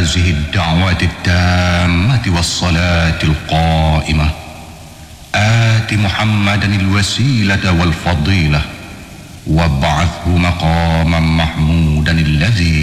هذه الدعوة التامة والصلاة القائمة آت محمدا الوسيلة والفضيلة وابعثه مقاما محمودا الذي